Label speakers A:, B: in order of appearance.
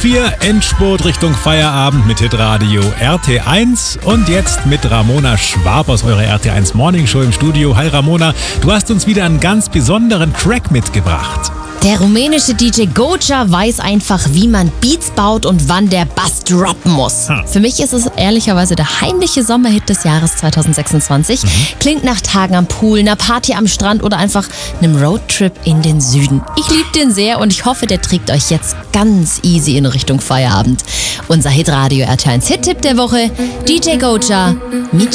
A: 4, Endspurt Richtung Feierabend mit Hitradio RT1 und jetzt mit Ramona Schwab aus eurer RT1 Morning Show im Studio. Hi Ramona, du hast uns wieder einen ganz besonderen Track mitgebracht.
B: Der rumänische DJ Gocha weiß einfach, wie man Beats baut und wann der Bass droppen muss. Für mich ist es ehrlicherweise der heimliche Sommerhit des Jahres 2026. Klingt nach Tagen am Pool, einer Party am Strand oder einfach einem Roadtrip in den Süden. Ich liebe den sehr und ich hoffe, der trägt euch jetzt ganz easy in Richtung Feierabend. Unser Hitradio RT1 Hit-Tipp der Woche, DJ Gocha,